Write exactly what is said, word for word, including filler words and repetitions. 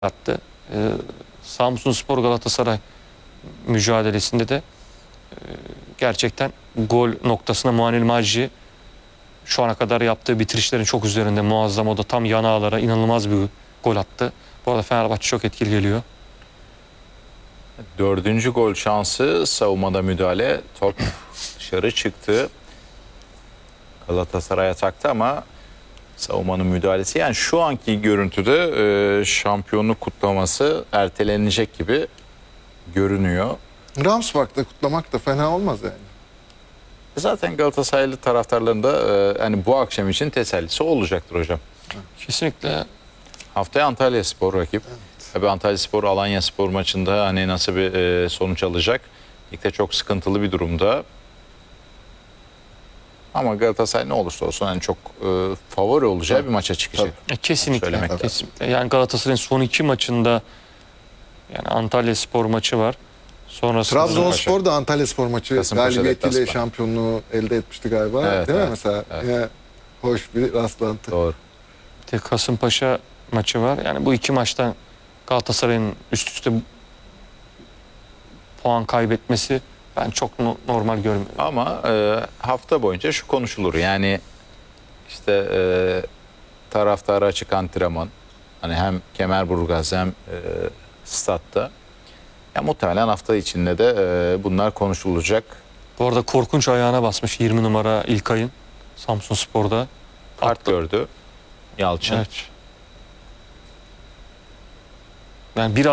attı. Ee, Samsunspor Galatasaray mücadelesinde de e, gerçekten gol noktasına Muanil Majji şu ana kadar yaptığı bitirişlerin çok üzerinde, muazzam. O da tam yan ağlara inanılmaz bir gol attı. Bu arada Fenerbahçe çok etkili geliyor. Dördüncü gol şansı, savunmada müdahale, top dışarı çıktı. Galatasaray atakta ama savunmanın müdahalesi, yani şu anki görüntüde e, şampiyonluk kutlaması ertelenecek gibi görünüyor. Ramsbach'ta kutlamak da fena olmaz yani. Zaten Galatasaraylı taraftarların da e, hani bu akşam için tesellisi olacaktır hocam. Kesinlikle. Haftaya Antalyaspor rakip. Evet. Tabii Antalyaspor Alanyaspor maçında hani nasıl bir e, sonuç alacak? Ligde çok sıkıntılı bir durumda. Ama Galatasaray ne olursa olsun hani çok e, favori olacağı Tabii. bir maça çıkacak. E, kesinlikle. Söylemek kesinlikle. Yani Galatasaray'ın son iki maçında, yani Antalyaspor maçı var. Sonrasında Trabzonspor da Antalyaspor maçı Kasımpaşa galibiyetiyle deplasman. şampiyonluğu elde etmişti galiba. Evet, değil evet, mi mesela? evet. Yine hoş bir rastlantı. Doğru. de Kasımpaşa maçı var. Yani bu iki maçtan Galatasaray'ın üst üste puan kaybetmesi ben çok no normal görmüyorum. Ama e, hafta boyunca şu konuşulur. Yani işte e, taraftara açık antrenman. Hani hem Kemerburgaz hem e, statta. Ya muhtemelen hafta içinde de e, bunlar konuşulacak. Bu arada korkunç ayağına basmış yirmi numara İlkay'ın Samsunspor'da. Kart Attı. gördü Yalçın. Evet. Yani bir